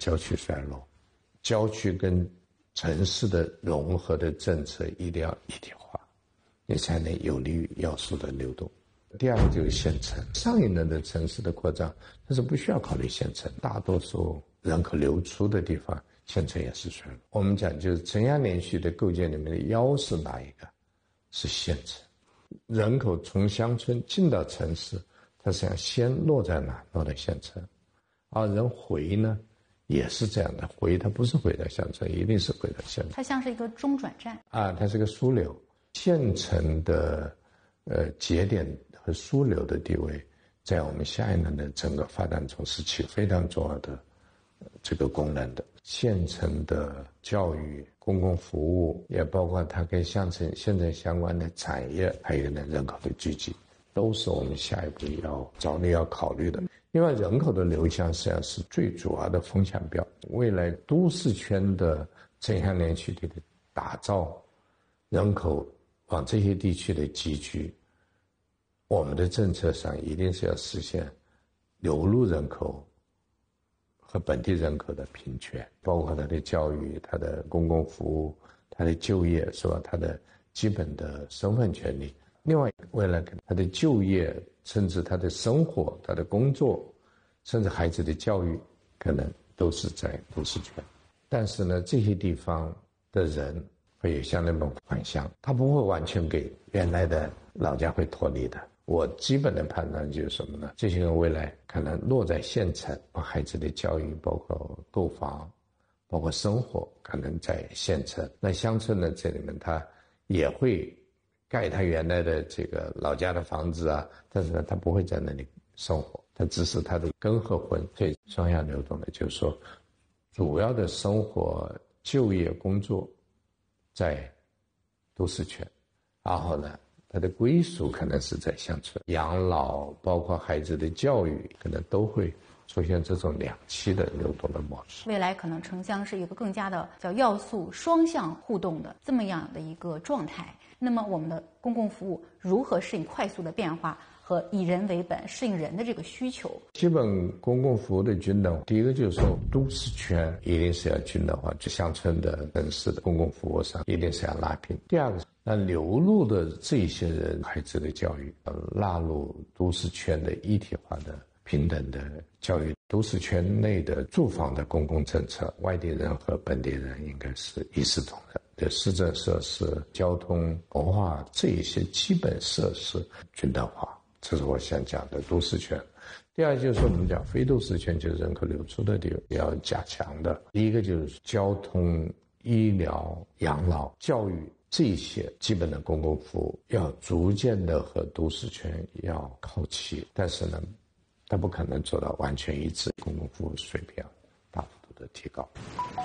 郊区衰落，郊区跟城市的融合的政策一定要一体化，你才能有利于要素的流动。第二个就是县城，上一轮的城市的扩张，但是不需要考虑县城，大多数人口流出的地方，县城也是衰落。我们讲就是城乡连续的构建里面的腰是哪一个？是县城。人口从乡村进到城市，它实际上先落在哪？落在县城。而人回呢，也是这样的，回它不是回到乡村，一定是回到县城。 它像是一个中转站啊，它是个枢纽。县城的节点和枢纽的地位，在我们下一轮的整个发展中是起非常重要的这个功能的。县城的教育、公共服务，也包括它跟县城相关的产业，还有呢人口的聚集，都是我们下一步要着力要考虑的。因为人口的流向实际上是最主要的风向标，未来都市圈的城乡连续体的打造，人口往这些地区的集聚，我们的政策上一定是要实现流入人口和本地人口的平权，包括他的教育、他的公共服务、他的就业，是吧？他的基本的身份权利。另外，未来他的就业，甚至他的生活、他的工作，甚至孩子的教育，可能都是在都市圈。但是呢，这些地方的人会有相对的返乡，他不会完全给原来的老家会脱离的。我基本的判断就是什么呢？这些人未来可能落在县城，孩子的教育，包括购房，包括生活，可能在县城。那乡村呢，这里面他也会盖他原来的这个老家的房子啊，但是呢，他不会在那里生活，他只是他的根和魂可以双向流动的，就是说，主要的生活、就业、工作在都市圈，然后呢，他的归属可能是在乡村，养老包括孩子的教育，可能都会出现这种两栖的流动的模式。 未来可能城乡是一个更加的叫要素双向互动的这么样的一个状态。那么我们的公共服务如何适应快速的变化和以人为本，适应人的这个需求？ 基本公共服务的均等，第一个就是说都市圈一定是要均等化，就乡村的城市的公共服务上一定是要拉平。第二个，那流入的这些人孩子的教育纳入都市圈的一体化的平等的教育，都市圈内的住房的公共政策，外地人和本地人应该是一视同仁的市政设施、交通、文化这一些基本设施均等化，这是我想讲的都市圈。第二就是我们讲非都市圈，就是人口流出的地方要加强的。第一个就是交通、医疗、养老、教育这些基本的公共服务要逐渐的和都市圈要靠齐，但是呢，它不可能做到完全一致，公共服务水平大幅度的提高。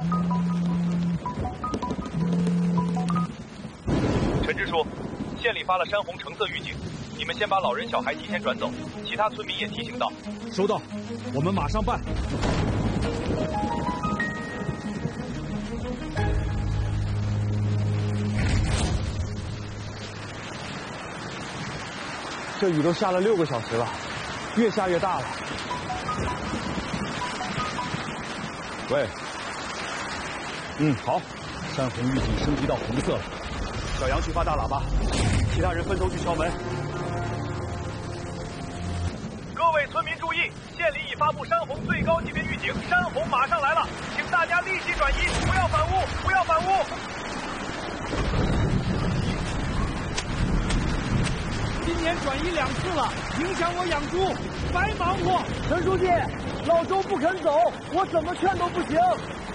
陈支书，县里发了山洪橙色预警，你们先把老人小孩提前转走，其他村民也提醒到。 收到，我们马上办。 这雨都下了6个小时了，越下越大了。 喂，好，山洪预警升级到红色了。 小杨去发大喇叭，其他人分头去敲门。 各位村民注意，县里已发布山洪最高级别预警，山洪马上来了，请大家立即转移，不要反屋，不要反屋。 今年转移2次了，影响我养猪，白忙活。 陈书记，老周不肯走，我怎么劝都不行。